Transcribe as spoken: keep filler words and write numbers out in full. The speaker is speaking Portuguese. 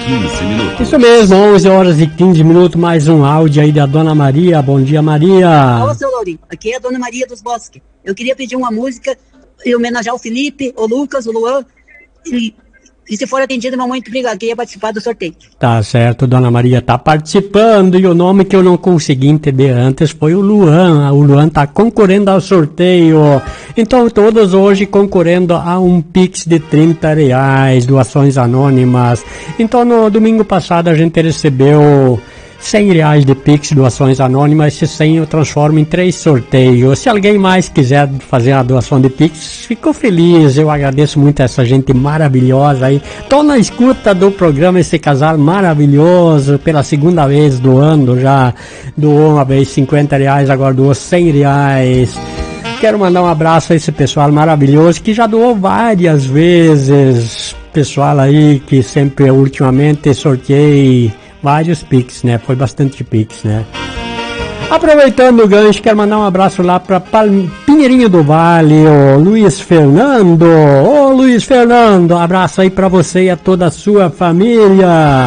quinze minutos. Isso mesmo, onze horas e quinze minutos, mais um áudio aí da Dona Maria. Bom dia, Maria. Olá, seu Laurinho. Aqui é a Dona Maria dos Bosques. Eu queria pedir uma música e homenagear o Felipe, o Lucas, o Luan. E, e se for atendido, mamãe, muito obrigado. Queria participar do sorteio. Tá certo, Dona Maria tá participando. E o nome que eu não consegui entender antes foi o Luan. O Luan tá concorrendo ao sorteio. Então, todos hoje concorrendo a um Pix de trinta reais, doações anônimas. Então, no domingo passado a gente recebeu cem reais de Pix, doações anônimas. Esse cem eu transformo em três sorteios. Se alguém mais quiser fazer a doação de Pix, fico feliz. Eu agradeço muito a essa gente maravilhosa aí. Tô na escuta do programa, esse casal maravilhoso, pela segunda vez doando já. Doou uma vez cinquenta reais, agora doou cem reais. Quero mandar um abraço a esse pessoal maravilhoso que já doou várias vezes. Pessoal aí que sempre, ultimamente, sorteei vários Pix, né? Foi bastante Pix, né? Aproveitando o gancho, quero mandar um abraço lá para Pinheirinho do Vale, o Luiz Fernando. Ô Luiz Fernando, abraço aí para você e a toda a sua família.